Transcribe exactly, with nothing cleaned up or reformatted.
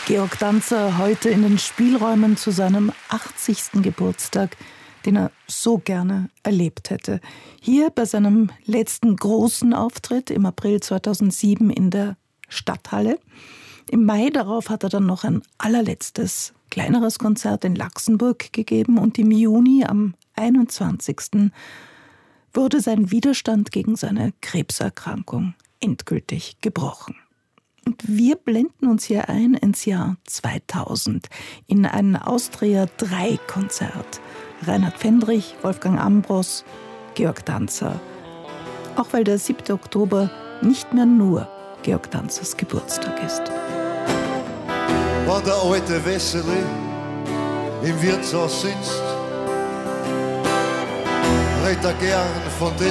Georg Danzer heute in den Spielräumen zu seinem achtzigsten Geburtstag, den er so gerne erlebt hätte. Hier bei seinem letzten großen Auftritt im April zweitausendsieben in der Stadthalle. Im Mai darauf hat er dann noch ein allerletztes kleineres Konzert in Laxenburg gegeben und im Juni am einundzwanzigsten wurde sein Widerstand gegen seine Krebserkrankung endgültig gebrochen. Und wir blenden uns hier ein ins Jahr zweitausend in ein Austria drei Konzert. Reinhard Fendrich, Wolfgang Ambros, Georg Danzer. Auch weil der siebte Oktober nicht mehr nur Georg Danzers Geburtstag ist. Wenn der alte Wesseli im Wirtshaus sitzt, redet er gern von dem,